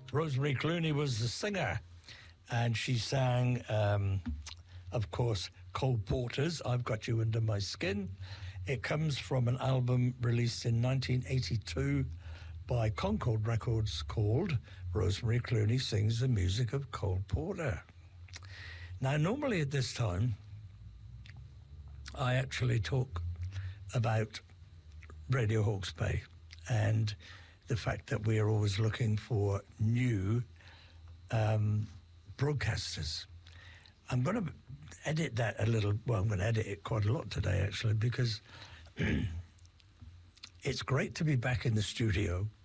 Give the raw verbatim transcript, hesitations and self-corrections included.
Rosemary Clooney was the singer, and she sang, um, of course, Cole Porter's I've Got You Under My Skin. It comes from an album released in nineteen eighty-two by Concord Records called Rosemary Clooney Sings the Music of Cole Porter. Now, normally at this time, I actually talk about Radio Hawke's Bay and the fact that we are always looking for new um, broadcasters. I'm going to edit that a little. Well, I'm going to edit it quite a lot today, actually, because it's great to be back in the studio